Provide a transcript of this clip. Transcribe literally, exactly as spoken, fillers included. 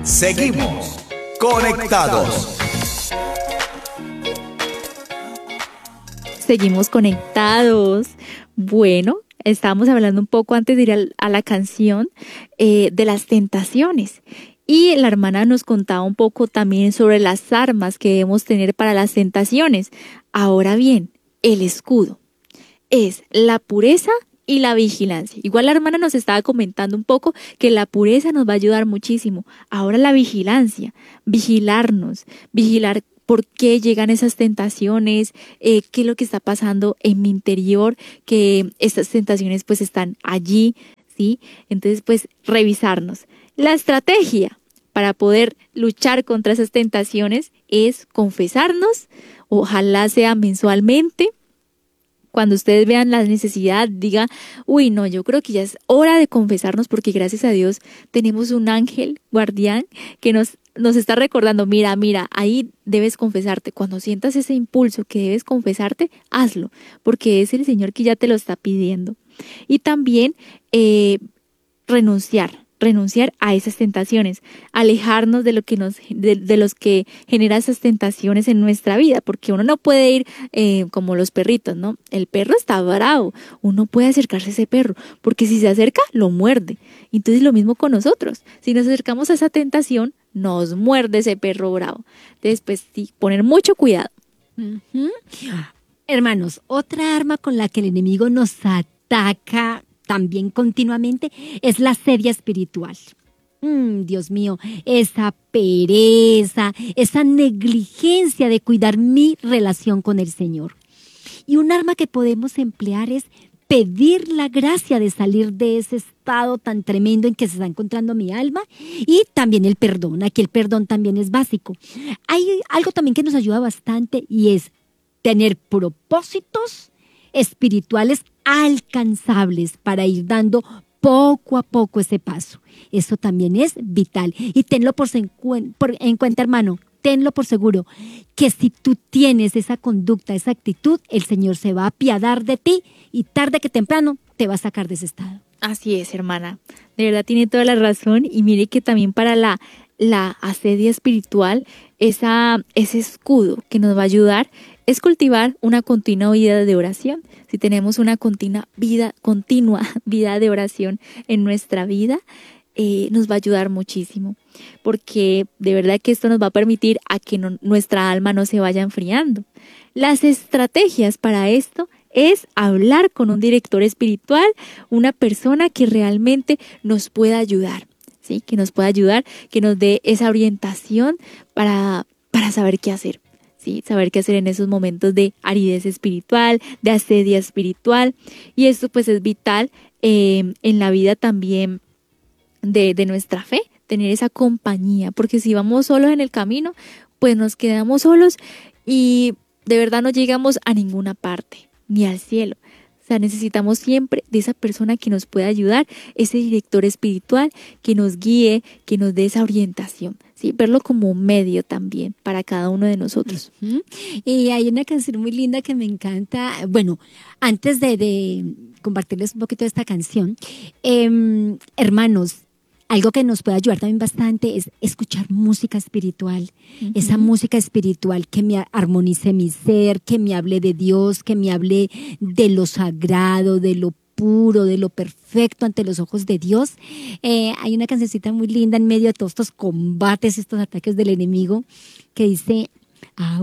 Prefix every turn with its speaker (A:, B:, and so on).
A: Seguimos conectados.
B: Seguimos conectados. Bueno, estábamos hablando un poco antes de ir al- a la canción eh, de las tentaciones. Y la hermana nos contaba un poco también sobre las armas que debemos tener para las tentaciones. Ahora bien, el escudo es la pureza y la vigilancia. Igual la hermana nos estaba comentando un poco que la pureza nos va a ayudar muchísimo. Ahora la vigilancia, vigilarnos, vigilar por qué llegan esas tentaciones, eh, qué es lo que está pasando en mi interior, que estas tentaciones pues están allí, ¿sí? Entonces pues revisarnos. La estrategia para poder luchar contra esas tentaciones es confesarnos, ojalá sea mensualmente. Cuando ustedes vean la necesidad, diga, uy, no, yo creo que ya es hora de confesarnos porque gracias a Dios tenemos un ángel guardián que nos, nos está recordando, mira, mira, ahí debes confesarte. Cuando sientas ese impulso que debes confesarte, hazlo, porque es el Señor que ya te lo está pidiendo. Y también eh, renunciar. renunciar a esas tentaciones, alejarnos de lo que nos, de, de los que genera esas tentaciones en nuestra vida, porque uno no puede ir eh, como los perritos, ¿no? El perro está bravo, uno puede acercarse a ese perro, porque si se acerca, lo muerde. Entonces lo mismo con nosotros, si nos acercamos a esa tentación, nos muerde ese perro bravo. Entonces, pues sí, poner mucho cuidado.
C: Ujú. Hermanos, otra arma con la que el enemigo nos ataca también continuamente es la sedia espiritual. Mm, Dios mío, esa pereza, esa negligencia de cuidar mi relación con el Señor. Y un arma que podemos emplear es pedir la gracia de salir de ese estado tan tremendo en que se está encontrando mi alma, y también el perdón. Aquí el perdón también es básico. Hay algo también que nos ayuda bastante y es tener propósitos espirituales alcanzables para ir dando poco a poco ese paso. Eso también es vital. Y tenlo por, por en cuenta, hermano, tenlo por seguro, que si tú tienes esa conducta, esa actitud, el Señor se va a apiadar de ti y tarde que temprano te va a sacar de ese estado.
B: Así es, hermana. De verdad tiene toda la razón. Y mire que también para la, la asedia espiritual, esa, ese escudo que nos va a ayudar es cultivar una continua vida de oración. Si tenemos una continua vida, continua vida de oración en nuestra vida, eh, nos va a ayudar muchísimo. Porque de verdad que esto nos va a permitir a que no, nuestra alma no se vaya enfriando. Las estrategias para esto es hablar con un director espiritual, una persona que realmente nos pueda ayudar, ¿sí? Que nos pueda ayudar, que nos dé esa orientación para, para saber qué hacer. Sí, saber qué hacer en esos momentos de aridez espiritual, de asedia espiritual. Y esto pues es vital eh, en la vida también de, de nuestra fe, tener esa compañía, porque si vamos solos en el camino, pues nos quedamos solos y de verdad no llegamos a ninguna parte, ni al cielo. O sea, necesitamos siempre de esa persona que nos pueda ayudar, ese director espiritual que nos guíe, que nos dé esa orientación. Sí, verlo como un medio también para cada uno de nosotros.
C: Uh-huh. Y hay una canción muy linda que me encanta. Bueno, antes de, de compartirles un poquito de esta canción, eh, hermanos, algo que nos puede ayudar también bastante es escuchar música espiritual, uh-huh. Esa música espiritual que me armonice mi ser, que me hable de Dios, que me hable de lo sagrado, de lo puro, de lo perfecto ante los ojos de Dios. Eh, hay una cancioncita muy linda en medio de todos estos combates, estos ataques del enemigo, que dice: